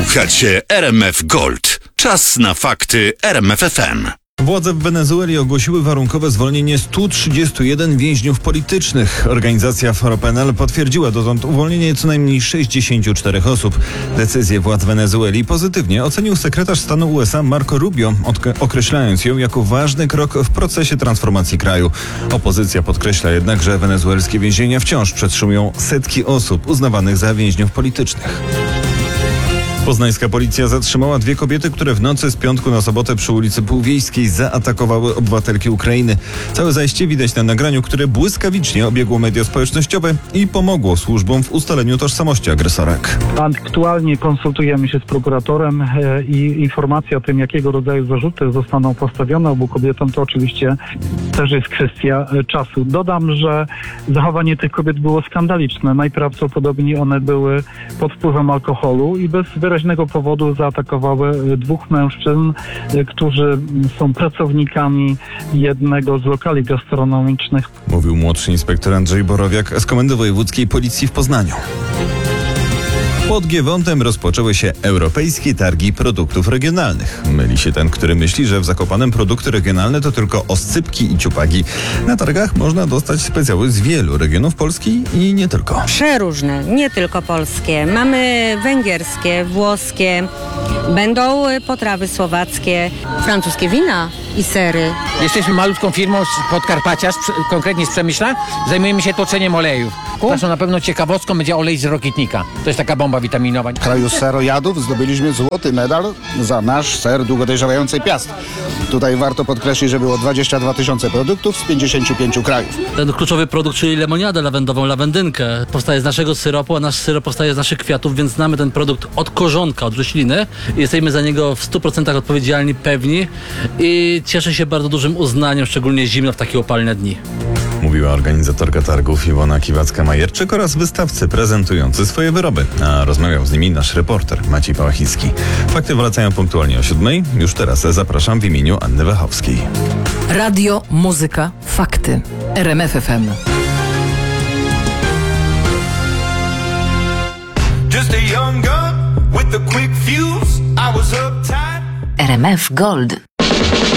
Słuchacie RMF Gold. Czas na fakty RMF FM. Władze w Wenezueli ogłosiły warunkowe zwolnienie 131 więźniów politycznych. Organizacja FARO-PENAL potwierdziła dotąd uwolnienie co najmniej 64 osób. Decyzję władz Wenezueli pozytywnie ocenił sekretarz stanu USA Marco Rubio, określając ją jako ważny krok w procesie transformacji kraju. Opozycja podkreśla jednak, że wenezuelskie więzienia wciąż przetrzymują setki osób uznawanych za więźniów politycznych. Poznańska policja zatrzymała dwie kobiety, które w nocy z piątku na sobotę przy ulicy Półwiejskiej zaatakowały obywatelki Ukrainy. Całe zajście widać na nagraniu, które błyskawicznie obiegło media społecznościowe i pomogło służbom w ustaleniu tożsamości agresorek. Aktualnie konsultujemy się z prokuratorem i informacja o tym, jakiego rodzaju zarzuty zostaną postawione obu kobietom, to oczywiście też jest kwestia czasu. Dodam, że zachowanie tych kobiet było skandaliczne. Najprawdopodobniej one były pod wpływem alkoholu i bez wyraźnego powodu zaatakowały dwóch mężczyzn, którzy są pracownikami jednego z lokali gastronomicznych. Mówił młodszy inspektor Andrzej Borowiak z Komendy Wojewódzkiej Policji w Poznaniu. Pod Giewątem rozpoczęły się Europejskie Targi Produktów Regionalnych. Myli się ten, który myśli, że w Zakopanem produkty regionalne to tylko oscypki i ciupagi. Na targach można dostać specjały z wielu regionów Polski i nie tylko. Przeróżne, nie tylko polskie. Mamy węgierskie, włoskie, będą potrawy słowackie, francuskie wina i sery. Jesteśmy malutką firmą z Podkarpacia, konkretnie z Przemyśla. Zajmujemy się toczeniem olejów. Naszą na pewno ciekawostką będzie olej z rokitnika. To jest taka bomba witaminowa. W kraju serojadów zdobyliśmy złoty medal za nasz ser długodojrzewającej Piast. Tutaj warto podkreślić, że było 22 000 produktów z 55 krajów. Ten kluczowy produkt, czyli lemoniadę lawendową, lawendynkę, powstaje z naszego syropu, a nasz syrop powstaje z naszych kwiatów, więc znamy ten produkt od korzonka, od rośliny i jesteśmy za niego w 100% odpowiedzialni, pewni i cieszy się bardzo dużym uznaniem, szczególnie zimno w takie upalne dni. Mówiła organizatorka targów Iwona Kiwacka-Majerczyk oraz wystawcy prezentujący swoje wyroby. A rozmawiał z nimi nasz reporter Maciej Pałachicki. Fakty wracają punktualnie o 7:00. Już teraz zapraszam w imieniu Anny Wachowskiej. Radio, muzyka, fakty. RMF FM. RMF Gold.